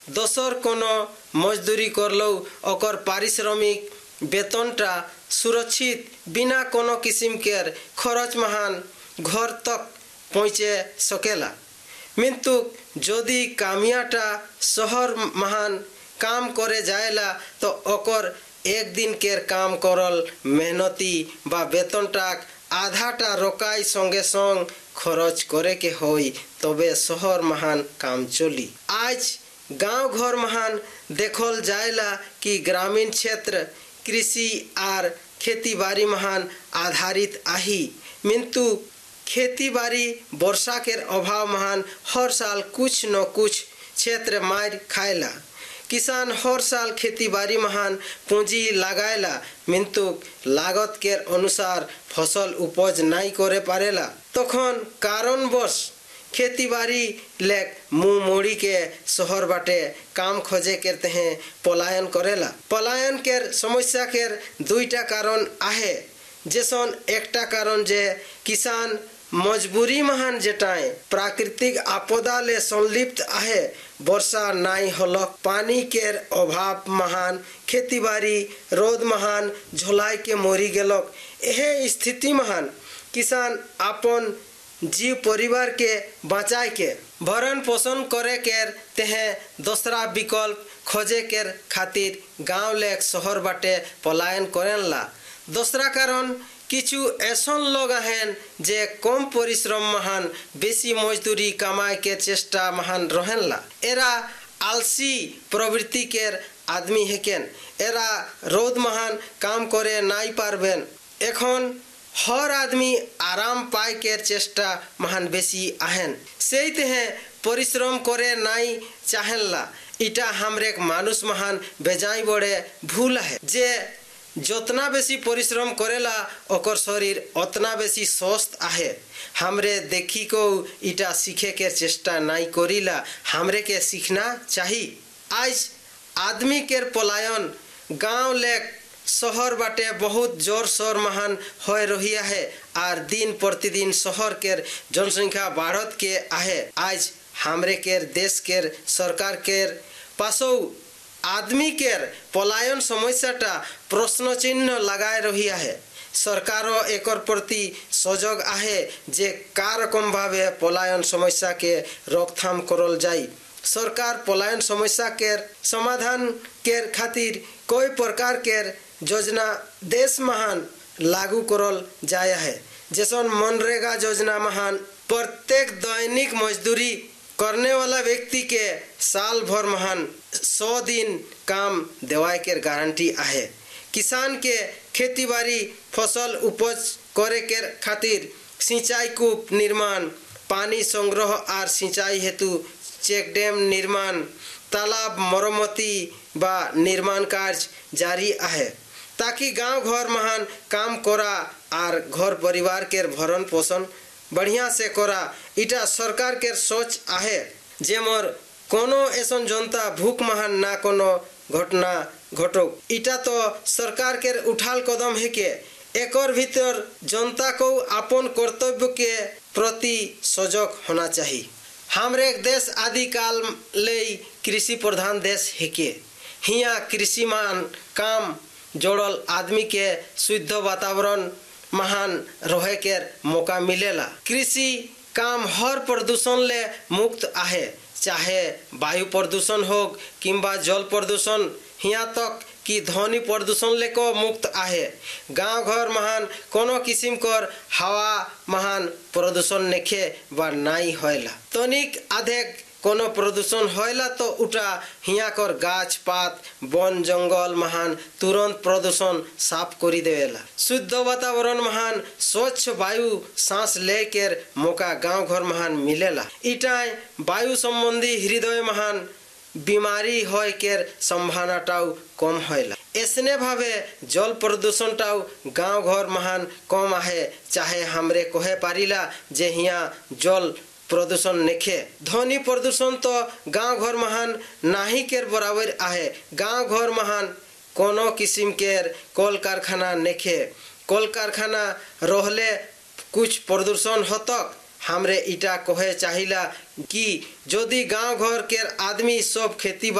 दोसर कोनो मजदूरी करलो ओकर पारिश्रमिक वेतनटा सुरक्षित बिना कोनो किस्म के खर्च महान घर तक पहुँचे सकेला। किंतु जदि कामियाटा शहर महान काम करे जाएला तो ओकर एक दिन के काम करल मेहनती बा वेतनटाक आधाटा रोकाई संगे संग खर्च करे के होई तबे शहर महान काम चली। आज गांव घर महान देखल जाएला कि ग्रामीण क्षेत्र कृषि आर खेती बाड़ी महान आधारित आही, किंतु खेती बाड़ी वर्षा के अभाव महान हर साल कुछ न कुछ क्षेत्र मार खाएला। किसान हर साल खेती बाड़ी महान पूंजी लगाएला किंतु लागत के अनुसार फसल उपज नहीं करे पारेला। तखन कारणवश खेती बाड़ी लेक मुंह मोड़ी के शहर बाटे काम खोजे करते हैं पलायन करेला। पलायन के समस्या के दुईटा कारण आहे, जैसन एकटा कारण जे किसान मजबूरी महान जेटाए प्राकृतिक आपदा ले संलिप्त आहे, वर्षा नाई हलक पानी के अभाव महान खेती बाड़ी रोद महान झोलाई के मोरी गेलक। एहे स्थिति महान किसान अपन जीव परिवार के बचाए के भरण पोषण करे के तेहे दूसरा विकल्प खोजे के खातिर गांव ले शहर बाटे पलायन करेला। दूसरा कारण किछु ऐसा लोग हैं जे कम परिश्रम महान बेसी मजदूरी कमाए के चेष्टा महान रहेला। एरा आलसी प्रवृत्ति के आदमी हेकेन, एरा रोद महान काम करे नाई पारबेन। एखन हर आदमी आराम पाए के चेष्टा महान बेसी आहेन, से परिश्रम करे नाई चाहेला। इटा हमरे मानुष महान बेजाई बड़े भूल है जे जितना बेसी परिश्रम करेला ओकर शरीर उतना बेसी स्वस्थ आहे। हमरे देखी को इटा सीखे के चेष्टा नहीं करीला, हमरे के सीखना चाहिए। आज आदमी के पलायन गांव ले शहर बाटे बहुत जोर शोर महान हो रही है और दिन प्रतिदिन शहर के जनसंख्या बढ़त के आहे। आज हमरे के देश के सरकार के पासो आदमी के पलायन समस्याटा प्रश्न चिन्ह लगाए रही है। सरकारो एकर प्रति सजग आहे जे का रकम भावे पलायन समस्या के रोकथाम करल जाई। सरकार पलायन समस्या के समाधान के खातिर कोई प्रकार के योजना देश महान लागू करल जाया है, जैसन मनरेगा योजना महान प्रत्येक दैनिक मजदूरी करने वाला व्यक्ति के साल भर महान 100 दिन काम देवाए के गारंटी आहे। किसान के खेती बाड़ी फसल उपज करे के खातिर सिंचाई कूप निर्माण, पानी संग्रह और सिंचाई हेतु चेक डैम निर्माण, तालाब मरम्मती बा निर्माण कार्य जारी आहे, ताकि गांव घर महान काम करा और घर परिवार के भरण पोषण बढ़िया से करा। इटा सरकार के सोच आहे जे मोर कोनो ऐसा जनता भूख महान ना कोनो घटना घटो। इटा तो सरकार के उठाल कदम है के एकर भीतर जनता को अपन कर्तव्य के प्रति सजग होना चाहिए। हमरे देश आदि काल ले कृषि प्रधान देश है के हिया कृषि मान काम जोड़ल आदमी के शुद्ध वातावरण महान रहे के मौका मिलेला। कृषि काम हर प्रदूषण ले मुक्त आहे, चाहे वायु प्रदूषण हो किंबा जल प्रदूषण, यहाँ तक कि ध्वनि प्रदूषण ले को मुक्त आहे। गांव घर महान कोनो किस्म कर हवा महान प्रदूषण नेखे बा नाई होएला। तनिक आधेक कोनो प्रदूषण होएला तो उठा हिया कर गाछ पात वन जंगल महान तुरंत प्रदूषण साफ करी देवेला। शुद्ध वातावरण महान स्वच्छ वायु सांस ले के मौका गांव घर महान मिलेला। इटाए वायु संबंधी हृदय महान बीमारी होय के संभावनाटाও कम होएला। ऐसने भावे जल प्रदूषण टाও गांव घर महान कम आहे, चाहे हमरे कहे पारिला जे हिया जल प्रदूषण नेखे। ध्वनि प्रदूषण तो गांव घर महान नाही के बराबर आहे। गांव घर महान कोनो किस्म के कल कारखाना नेखे। कल कारखाना रहले कुछ प्रदूषण होतक हमरे इटा कहे चाहिला कि यदि गांव घर के आदमी सब खेती